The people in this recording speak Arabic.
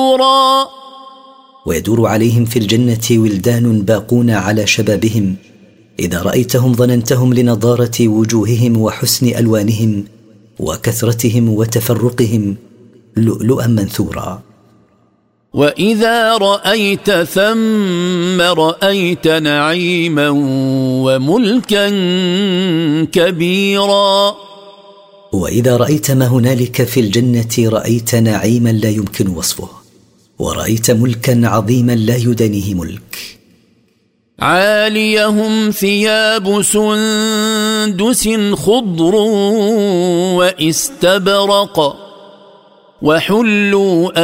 ويدور عليهم في الجنة ولدان باقون على شبابهم، إذا رأيتهم ظننتهم لنضارة وجوههم وحسن ألوانهم وكثرتهم وتفرقهم لؤلؤا منثورا. وإذا رأيت ثم رأيت نعيما وملكا كبيرا. وإذا رأيت ما هنالك في الجنة رأيت نعيما لا يمكن وصفه، ورأيت ملكا عظيما لا يدانيه ملك. عاليهم ثياب سندس خضر واستبرق وحلوا